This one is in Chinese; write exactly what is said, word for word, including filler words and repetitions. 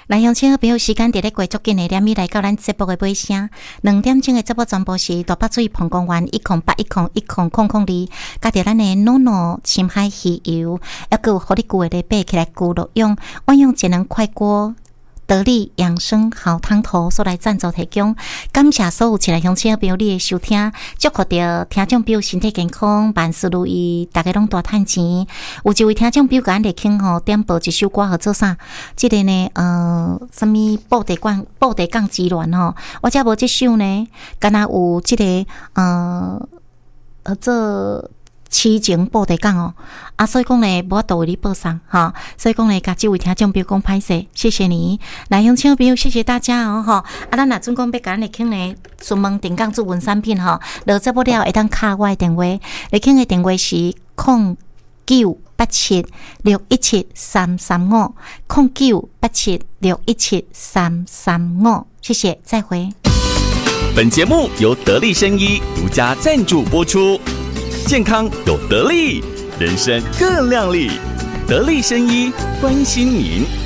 来乡亲好朋友，时间伫咧过足紧的，连米来到咱节目的尾声。两点钟的节目全部是大北水澎公园一空八一空一空空空二，加着咱的诺诺深海鱼油，还有互你旧的咧爬起来旧落用，万用节能快锅。得力养生好汤头所来赞助提供，感谢所有前来乡亲朋友你的收听，祝福着听众朋友身体健康，万事如意，大家拢大赚钱。有一位听众朋友甲咱来听吼，点播一首歌和做啥？这个呢，呃，什么布袋杠布袋杠之乱吼，我遮无这首呢，敢若有这个呃，呃做。痴情布袋讲哦，啊，所以讲呢，无法度为你报上哈，所以讲呢，甲这位听众朋友讲歹势，谢谢你，来乡亲朋友，谢谢大家哦哈。啊，咱若准讲要甲咱来听呢，询问定岗主文产品哈，落节目了会当敲我的电话，来听的电话是零九八七六一七三三五零九八七六一七三三五，谢谢，再会。 本节目由得力生医独家赞助播出。健康有得力，人生更亮丽。得力生医关心您。